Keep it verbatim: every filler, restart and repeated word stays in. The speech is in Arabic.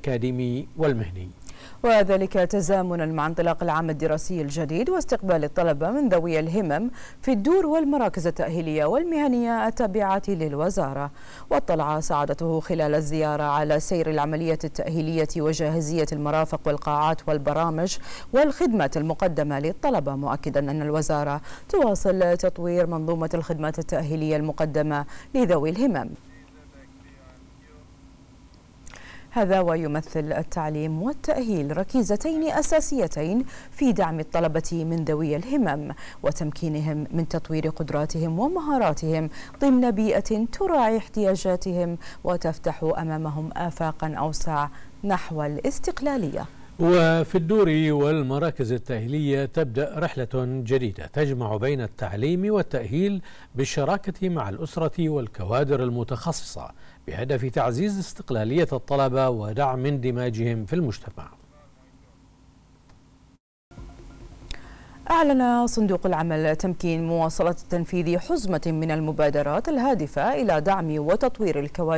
الأكاديمي والمهني، وذلك تزامنا مع انطلاق العام الدراسي الجديد واستقبال الطلبة من ذوي الهمم في الدور والمراكز التأهيلية والمهنية التابعة للوزارة. واطلع سعادته خلال الزيارة على سير العملية التأهيلية وجاهزية المرافق والقاعات والبرامج والخدمات المقدمة للطلبة، مؤكدا أن الوزارة تواصل تطوير منظومة الخدمات التأهيلية المقدمة لذوي الهمم. هذا ويمثل التعليم والتأهيل ركيزتين أساسيتين في دعم الطلبة من ذوي الهمم وتمكينهم من تطوير قدراتهم ومهاراتهم ضمن بيئة تراعي احتياجاتهم وتفتح أمامهم آفاقا أوسع نحو الاستقلالية. وفي الدور والمراكز التأهيلية تبدأ رحلة جديدة تجمع بين التعليم والتأهيل بالشراكة مع الأسرة والكوادر المتخصصة بهدف تعزيز استقلالية الطلبة ودعم اندماجهم في المجتمع. أعلن صندوق العمل تمكين مواصلة تنفيذ حزمة من المبادرات الهادفة إلى دعم وتطوير الكوادر